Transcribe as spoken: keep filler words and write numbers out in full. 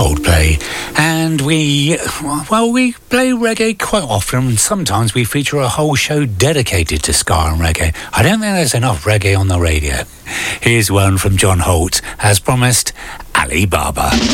Coldplay. And we, well, we play reggae quite often, and sometimes we feature a whole show dedicated to ska and reggae. I don't think there's enough reggae on the radio. Here's one from John Holt, as promised, Ali Baba.